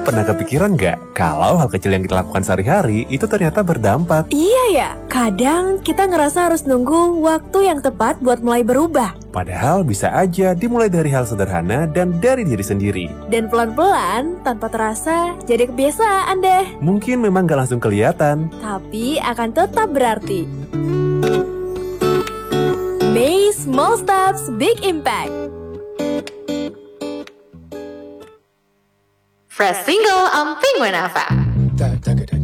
pernah kepikiran nggak kalau hal kecil yang kita lakukan sehari-hari itu ternyata berdampak? Iya ya, kadang kita ngerasa harus nunggu waktu yang tepat buat mulai berubah. Padahal bisa aja dimulai dari hal sederhana dan dari diri sendiri. Dan pelan-pelan, tanpa terasa, jadi kebiasaan deh. Mungkin memang nggak langsung kelihatan. Tapi akan tetap berarti. May Small Steps Big Impact. Fresh single on Penguin FM.